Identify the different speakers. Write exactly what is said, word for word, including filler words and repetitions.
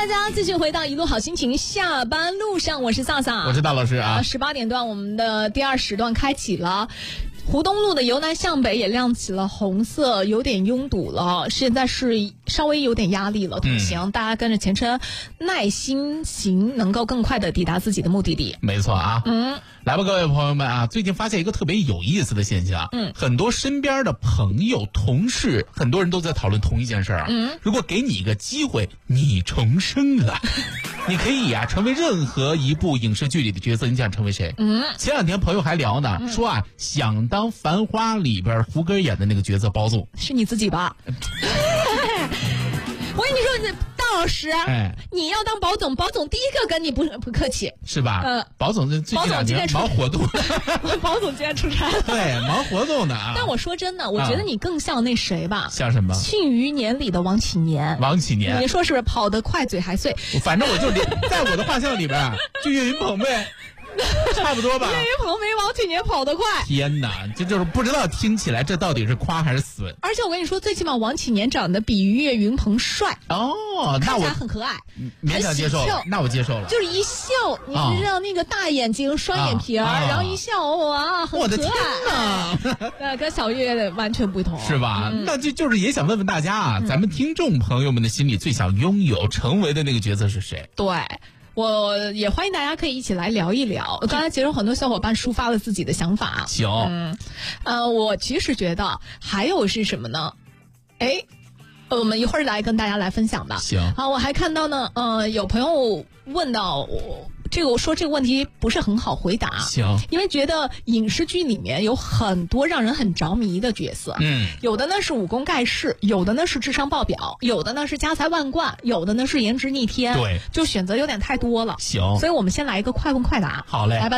Speaker 1: 大家继续回到一路好心情下班路上，我是萨萨，
Speaker 2: 我是大老师啊。
Speaker 1: 十八点段我们的第二时段开启了。湖东路的由南向北也亮起了红色，有点拥堵了，现在是稍微有点压力了通行、嗯、大家跟着前车耐心行，能够更快的抵达自己的目的地。
Speaker 2: 没错啊。
Speaker 1: 嗯，
Speaker 2: 来吧各位朋友们啊，最近发现一个特别有意思的现象，
Speaker 1: 嗯，
Speaker 2: 很多身边的朋友同事很多人都在讨论同一件事啊。
Speaker 1: 嗯，
Speaker 2: 如果给你一个机会，你重生了你可以啊成为任何一部影视剧里的角色，你想成为谁？
Speaker 1: 嗯，
Speaker 2: 前两天朋友还聊呢、嗯、说啊想当繁花里边胡歌演的那个角色包总。
Speaker 1: 是你自己吧？我跟你说，大老师，
Speaker 2: 哎，
Speaker 1: 你要当保总，保总第一个跟你不不客气，
Speaker 2: 是吧？
Speaker 1: 呃，
Speaker 2: 保总这最近两年忙活动，
Speaker 1: 保总今天出差，
Speaker 2: 对，忙活动的啊。
Speaker 1: 但我说真的，我觉得你更像那谁吧？
Speaker 2: 啊、像什么？
Speaker 1: 庆余年里的王启年。
Speaker 2: 王启年，
Speaker 1: 你说是不是？跑得快，嘴还碎。
Speaker 2: 反正我就在我的画像里边啊，就岳云鹏呗。差不多吧。
Speaker 1: 岳云鹏没王启年跑得快。
Speaker 2: 天哪，这就是不知道听起来这到底是夸还是损。
Speaker 1: 而且我跟你说，最起码王启年长得比岳云鹏帅
Speaker 2: 哦，
Speaker 1: 看起来很可爱，
Speaker 2: 勉强接受了。那我接受了。
Speaker 1: 就是一笑，你知道那个大眼睛、双眼皮儿、啊，然后一笑，哇，很可爱。
Speaker 2: 我的天哪，
Speaker 1: 呃，跟小岳完全不同，
Speaker 2: 是吧？
Speaker 1: 嗯、
Speaker 2: 那就就是也想问问大家啊，嗯、咱们听众朋友们的心里最想拥有、成为的那个角色是谁？
Speaker 1: 对。我也欢迎大家可以一起来聊一聊。刚才其实很多小伙伴抒发了自己的想法。
Speaker 2: 行，
Speaker 1: 嗯，呃，我其实觉得还有是什么呢？哎，我们一会儿来跟大家来分享吧。
Speaker 2: 行，
Speaker 1: 好，我还看到呢，呃，有朋友问到我。这个我说这个问题不是很好回答，
Speaker 2: 行，
Speaker 1: 因为觉得影视剧里面有很多让人很着迷的角色，
Speaker 2: 嗯，
Speaker 1: 有的呢是武功盖世，有的呢是智商爆表，有的呢是家财万贯，有的呢是颜值逆天，
Speaker 2: 对，
Speaker 1: 就选择有点太多了。
Speaker 2: 行，
Speaker 1: 所以我们先来一个快问快答，
Speaker 2: 好嘞，
Speaker 1: 来吧。